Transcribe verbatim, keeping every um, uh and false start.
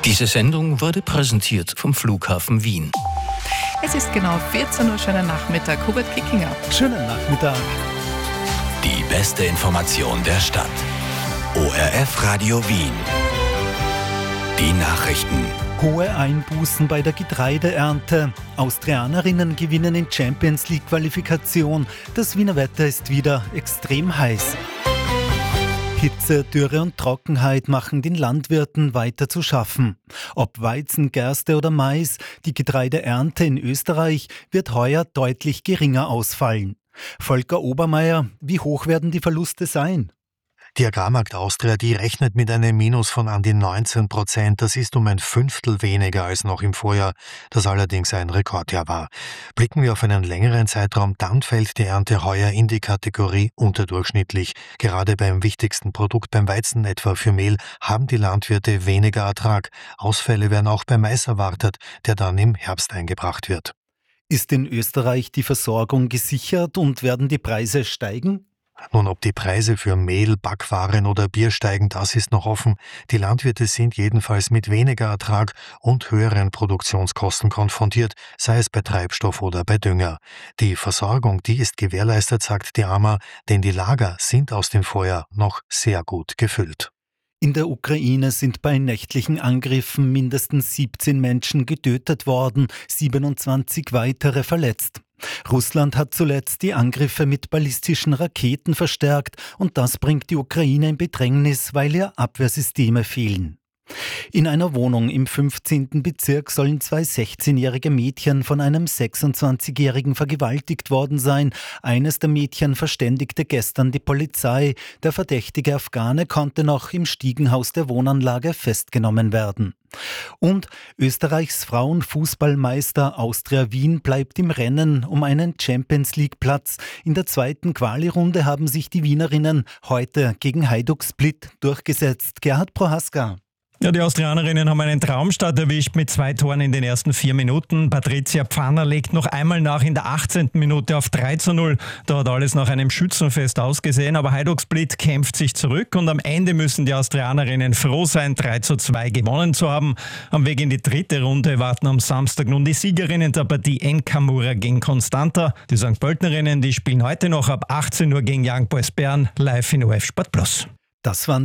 Diese Sendung wurde präsentiert vom Flughafen Wien. Es ist genau vierzehn Uhr, schönen Nachmittag. Hubert Kickinger. Schönen Nachmittag. Die beste Information der Stadt. O R F Radio Wien. Die Nachrichten. Hohe Einbußen bei der Getreideernte. Austrianerinnen gewinnen in Champions League Qualifikation. Das Wiener Wetter ist wieder extrem heiß. Hitze, Dürre und Trockenheit machen den Landwirten weiter zu schaffen. Ob Weizen, Gerste oder Mais, die Getreideernte in Österreich wird heuer deutlich geringer ausfallen. Volker Obermeier, wie hoch werden die Verluste sein? Die Agrarmarkt Austria, die rechnet mit einem Minus von an die neunzehn Prozent. Das ist um ein Fünftel weniger als noch im Vorjahr, das allerdings ein Rekordjahr war. Blicken wir auf einen längeren Zeitraum, dann fällt die Ernte heuer in die Kategorie unterdurchschnittlich. Gerade beim wichtigsten Produkt, beim Weizen, etwa für Mehl, haben die Landwirte weniger Ertrag. Ausfälle werden auch beim Mais erwartet, der dann im Herbst eingebracht wird. Ist in Österreich die Versorgung gesichert und werden die Preise steigen? Nun, ob die Preise für Mehl, Backwaren oder Bier steigen, das ist noch offen. Die Landwirte sind jedenfalls mit weniger Ertrag und höheren Produktionskosten konfrontiert, sei es bei Treibstoff oder bei Dünger. Die Versorgung, die ist gewährleistet, sagt die A M A, denn die Lager sind aus dem Vorjahr noch sehr gut gefüllt. In der Ukraine sind bei nächtlichen Angriffen mindestens siebzehn Menschen getötet worden, siebenundzwanzig weitere verletzt. Russland hat zuletzt die Angriffe mit ballistischen Raketen verstärkt und das bringt die Ukraine in Bedrängnis, weil ihr Abwehrsysteme fehlen. In einer Wohnung im fünfzehnten Bezirk sollen zwei sechzehnjährige Mädchen von einem sechsundzwanzigjährigen vergewaltigt worden sein. Eines der Mädchen verständigte gestern die Polizei. Der verdächtige Afghane konnte noch im Stiegenhaus der Wohnanlage festgenommen werden. Und Österreichs Frauenfußballmeister Austria Wien bleibt im Rennen um einen Champions-League-Platz. In der zweiten Quali-Runde haben sich die Wienerinnen heute gegen Hajduk Split durchgesetzt. Gerhard Prohaska. Ja, die Austrianerinnen haben einen Traumstart erwischt mit zwei Toren in den ersten vier Minuten. Patricia Pfanner legt noch einmal nach in der achtzehnten Minute auf drei zu null. Da hat alles nach einem Schützenfest ausgesehen, aber Hajduk Split kämpft sich zurück und am Ende müssen die Austrianerinnen froh sein, drei zu zwei gewonnen zu haben. Am Weg in die dritte Runde warten am Samstag nun die Siegerinnen der Partie N Camurra gegen Constanta. Die Sankt Pöltenerinnen, die spielen heute noch ab achtzehn Uhr gegen Young Boys Bern live in O R F Sport Plus. Das waren